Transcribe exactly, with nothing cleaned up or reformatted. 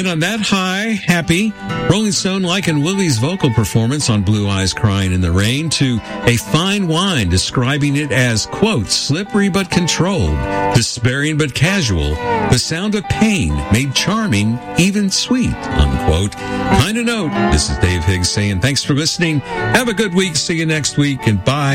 And on that high, happy, Rolling Stone likened Willie's vocal performance on Blue Eyes Crying in the Rain to a fine wine, describing it as, quote, slippery but controlled, despairing but casual, the sound of pain made charming, even sweet, unquote. Kind of note, this is Dave Higgs saying thanks for listening. Have a good week. See you next week, and bye.